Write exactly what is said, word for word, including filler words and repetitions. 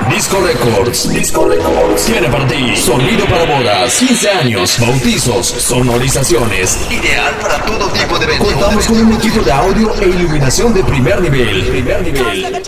Disco Records. Disco Records tiene para ti sonido para bodas, quince años, bautizos, sonorizaciones. Ideal para todo tipo de eventos. Contamos con un equipo de audio e iluminación de primer nivel. Primer nivel.